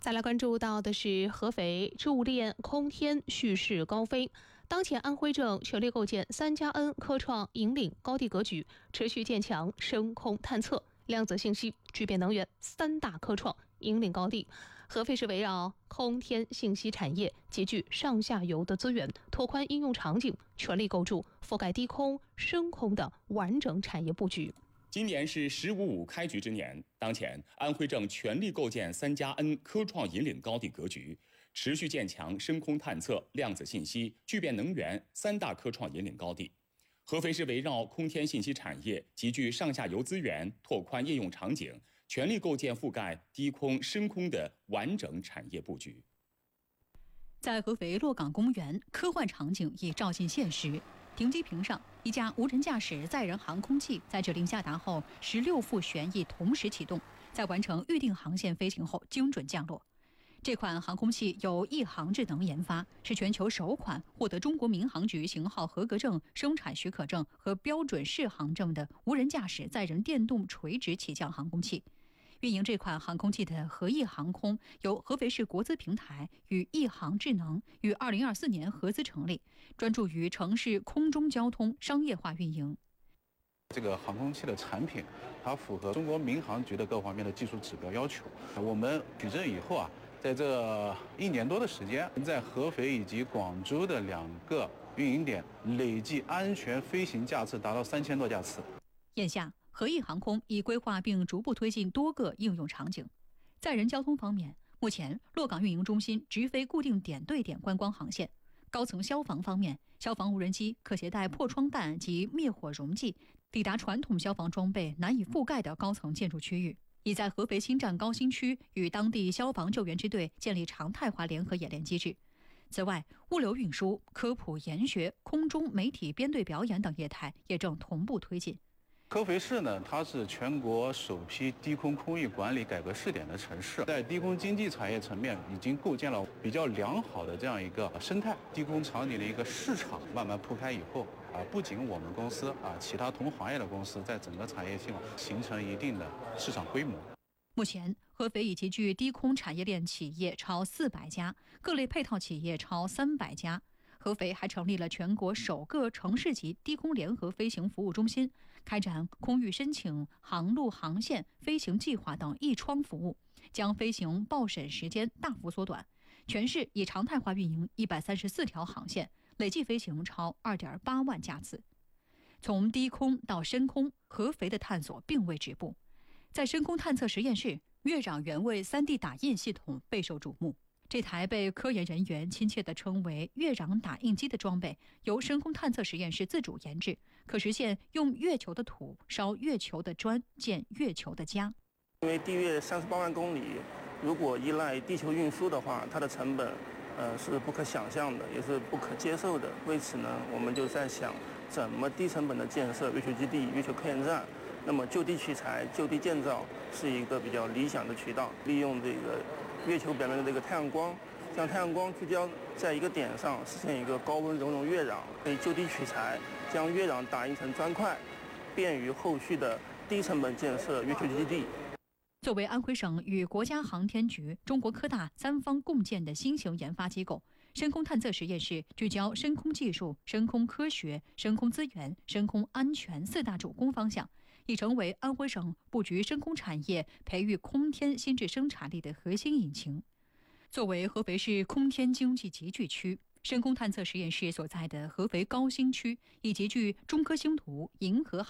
再来关注到的是合肥铸炼空天蓄势高飞。当前安徽正全力构建3+N 科创引领高地格局，持续建强深空探测、量子信息、聚变能源3大科创引领高地。合肥市围绕空天信息产业，集聚上下游的资源，拓宽应用场景，全力构筑覆盖低空、深空的完整产业布局。 今年是“15+5”开局之年，当前安徽正全力构建3+N 科创引领高地格局，持续建强深空探测、量子信息、聚变能源3大科创引领高地。合肥市围绕空天信息产业，集聚上下游资源，拓宽应用场景，全力构建覆盖低空、深空的完整产业布局。 在合肥洛岗公园，科幻场景已照进现实。停机坪上，一架无人驾驶载人航空器在指令下达后，16副旋翼同时启动，在完成预定航线飞行后精准降落。这款航空器由亿航智能研发，是全球首款获得中国民航局型号合格证、生产许可证和标准适航证的无人驾驶载人电动垂直起降航空器。运营这款航空器的合亿航空由合肥市国资平台与亿航智能于2024年合资成立，专注于城市空中交通商业化运营。 这个航空器的产品，它符合中国民航局的各方面的技术指标要求。我们取证以后在这1年多的时间，在合肥以及广州的2个运营点累计安全飞行架次达到3000多架次。 眼下，合亿航空已规划并逐步推进多个应用场景。载人交通方面，目前洛岗运营中心直飞固定点对点观光航线。高层消防方面，消防无人机可携带破窗弹及灭火溶剂，抵达传统消防装备难以覆盖的高层建筑区域，已在合肥新站高新区与当地消防救援支队建立常态化联合演练机制。此外，物流运输、科普研学、空中媒体编队表演等业态也正同步推进。 合肥市呢，它是全国首批低空空域管理改革试点的城市，在低空经济产业层面已经构建了比较良好的这样一个生态。低空场景的一个市场慢慢铺开以后不仅我们公司其他同行业的公司在整个产业性形成一定的市场规模。 目前，合肥已集聚低空产业链企业超400家，各类配套企业超300家。合肥还成立了全国首个城市级低空联合飞行服务中心，开展空域申请、航路航线、飞行计划等一窗服务，将飞行报审时间大幅缩短。全市已常态化运营134条航线，累计飞行超2.8万架次。从低空到深空，合肥的探索并未止步。在深空探测实验室，月壤原位 3D 打印系统备受瞩目。这台被科研人员亲切地称为月壤打印机的装备，由深空探测实验室自主研制，可实现用月球的土烧月球的砖，建月球的家。 因为地月38万公里，如果依赖地球运输的话，它的成本是不可想象的，也是不可接受的。为此呢，我们就在想怎么低成本的建设月球基地、月球科研站。那么就地取材、就地建造是一个比较理想的渠道，利用这个月球表面的这个太阳光，将太阳光聚焦在一个点上，实现一个高温熔融月壤，可以就地取材，将月壤打印成砖块，便于后续的低成本建设月球基地。 作为安徽省与国家航天局、中国科大3方共建的新型研发机构，深空探测实验室聚焦深空技术、深空科学、深空资源、深空安全4大主攻方向，已成为安徽省布局深空产业、培育空天新质生产力的核心引擎。作为合肥市空天经济集聚区，深空探测实验室所在的合肥高新区已集聚中科星图、银河